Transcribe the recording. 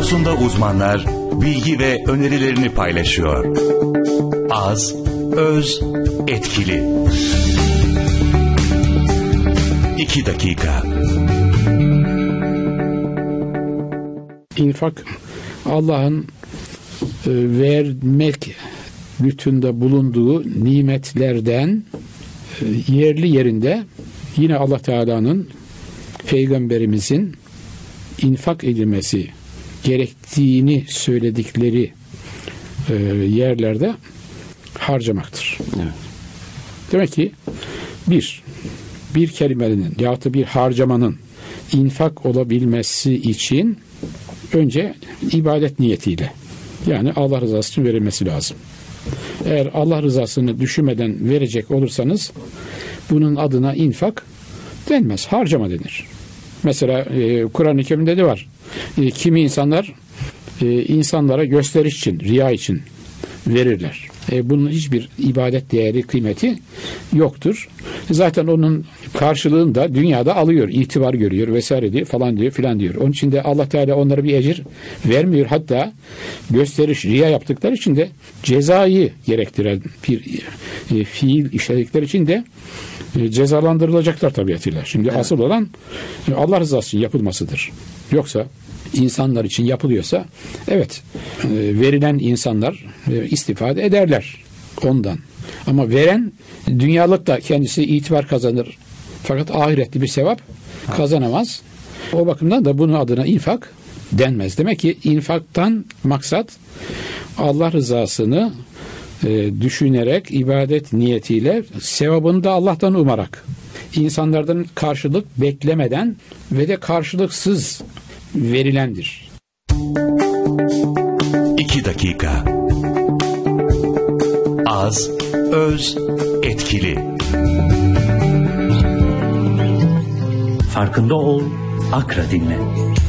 konusunda uzmanlar bilgi ve önerilerini paylaşıyor. Az, öz, etkili. 2 dakika. İnfak, Allah'ın vermek lütfunda bulunduğu nimetlerden yerli yerinde yine Allah Teala'nın, Peygamberimizin infak edilmesi gerektiğini söyledikleri yerlerde harcamaktır. Evet. Demek ki bir kelimenin yahut da bir harcamanın infak olabilmesi için önce ibadet niyetiyle, yani Allah rızası için verilmesi lazım. Eğer Allah rızasını düşünmeden verecek olursanız bunun adına infak denmez, harcama denir. Mesela Kur'an-ı Kerim'de de var. Kimi insanlar insanlara gösteriş için, riya için verirler. Bunun hiçbir ibadet değeri, kıymeti yoktur. Zaten onun karşılığını da dünyada alıyor, itibar görüyor vesaire diye falan diyor filan diyor. Onun için de Allah Teala onlara bir ecir vermiyor. Hatta gösteriş, riya yaptıkları için de cezayı gerektiren bir fiil işledikleri için de cezalandırılacaklar tabiatıyla. Şimdi evet, asıl olan Allah rızası için yapılmasıdır. Yoksa insanlar için yapılıyorsa evet, verilen insanlar istifade ederler ondan. Ama veren dünyalıkta kendisi itibar kazanır. Fakat ahirette bir sevap kazanamaz. O bakımdan da bunun adına infak denmez. Demek ki infaktan maksat Allah rızasını düşünerek, ibadet niyetiyle, sevabını da Allah'tan umarak, insanlardan karşılık beklemeden ve de karşılıksız verilendir. 2 dakika. Az, öz, etkili. Farkında ol, Akra dinle.